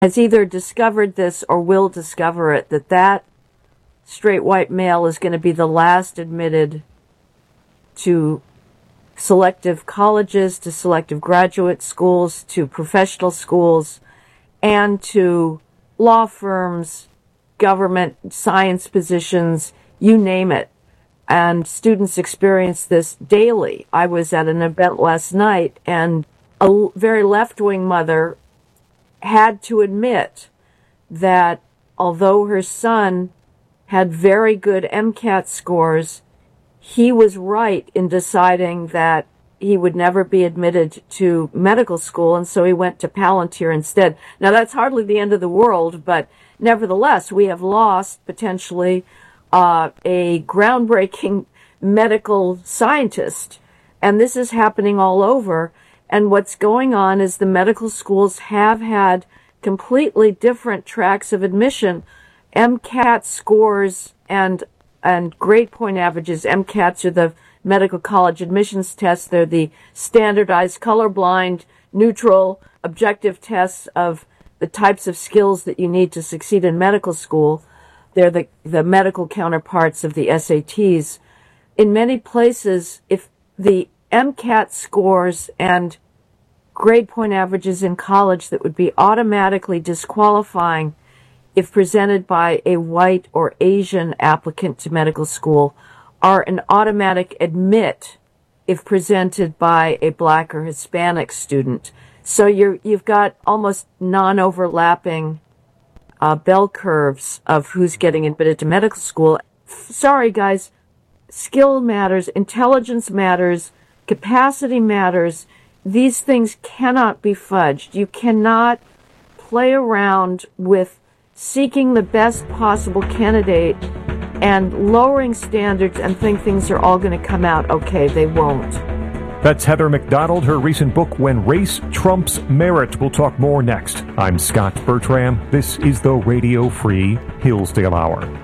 has either discovered this or will discover it, that straight white male is going to be the last admitted to selective colleges, to selective graduate schools, to professional schools, and to law firms, government, science positions, you name it. And students experience this daily. I was at an event last night, and a very left-wing mother had to admit that although her son had very good MCAT scores, he was right in deciding that he would never be admitted to medical school, and so he went to Palantir instead. Now, that's hardly the end of the world, but nevertheless, we have lost, potentially, a groundbreaking medical scientist, and this is happening all over. And what's going on is the medical schools have had completely different tracks of admission. MCAT scores and grade point averages. MCATs are the medical college admissions tests. They're the standardized, colorblind, neutral, objective tests of the types of skills that you need to succeed in medical school. They're the medical counterparts of the SATs. In many places, if the MCAT scores and grade point averages in college that would be automatically disqualifying if presented by a white or Asian applicant to medical school are an automatic admit if presented by a black or Hispanic student. So you've got almost non-overlapping bell curves of who's getting admitted to medical school. Sorry, guys. Skill matters, intelligence matters, capacity matters. These things cannot be fudged. You cannot play around with seeking the best possible candidate and lowering standards and think things are all going to come out okay. They won't. That's Heather Mac Donald, her recent book, When Race Trumps Merit. We'll talk more next. I'm Scott Bertram. This is the Radio Free Hillsdale Hour.